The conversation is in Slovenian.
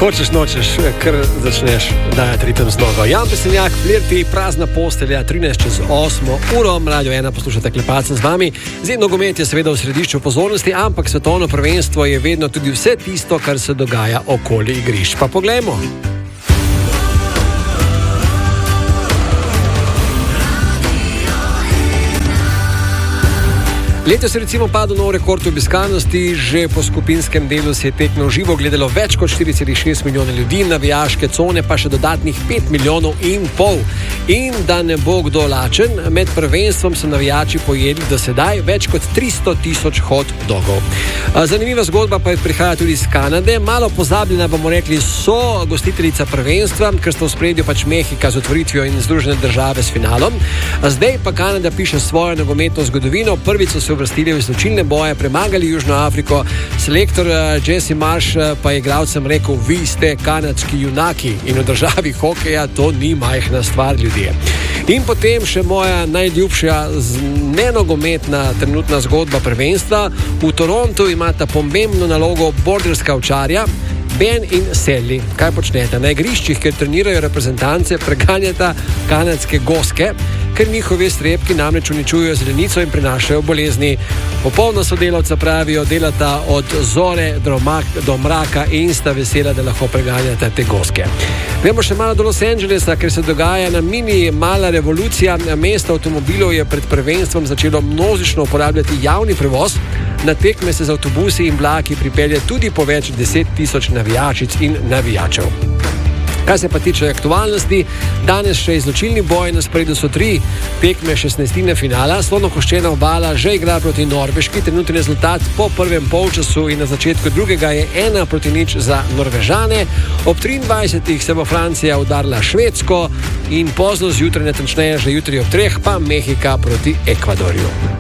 Hočeš, nočeš, kar začneš dajati ritem z nogo. Jan Pesenjak, Flirti, prazna postelja, 13:08 uro, Radio 1 poslušate Klepacem z vami. Zdaj, nogomet je seveda v središču pozornosti, ampak svetovno prvenstvo je vedno tudi vse tisto, kar se dogaja okoli igrišč. Pa poglejmo. Letos je recimo padel nov rekord obiskanosti, že po skupinskem delu se je tekmo živo gledalo več kot 4,6 milijona ljudi, navijaške cone pa še dodatnih 5,5 milijonov. In da ne bo kdo lačen, med prvenstvom so navijači pojedli do sedaj več kot 300,000 hot dogov. Zanimiva zgodba pa prihaja tudi iz Kanade, malo pozabljena, bomo rekli, so gostiteljica prvenstva, ker sta v spredju pač Mehika z otvoritvijo in Združene države s finalom. Zdaj pa Kanada piše svojo nogometno zgodovino, prvič so se uvrstili v izločilne boje, premagali Južno Afriko. Selektor Jesse Marsh pa je igralcem rekel: vi ste kanadski junaki in v državi hokeja to ni majhna stvar, ljudje. In potem še moja najljubša nenogometna trenutna zgodba prvenstva. V Torontu imata pomembno nalogo borderska ovčarja Ben in Sally. Kaj počnete? Na igriščih, kjer trenirajo reprezentance, preganjata kanadske goske, ker njihovi strepki namreč uničujejo zelenico in prinašajo bolezni. Popolna sodelavca, pravijo, delata od zore do mraka in sta vesela, da lahko preganjata te goske. Gremo še malo do Los Angelesa, ker se dogaja na mini mala revolucija. Mesto avtomobilov je pred prvenstvom začelo množično uporabljati javni prevoz. Na tekme se z avtobusi in vlaki pripelje tudi po več 10,000 navijačic in navijačev. Kaj se pa tiče aktualnosti, danes še izločilni boj, na sporedu so 3 tekme 16. finala. Slonokoščena obala že igra proti Norveški, trenutni rezultat po prvem polčasu in na začetku drugega je 1:0 za Norvežane. Ob 23. se bo Francija udarila Švedsko in pozno zjutraj, natančneje že jutri ob 3, pa Mehika proti Ekvadorju.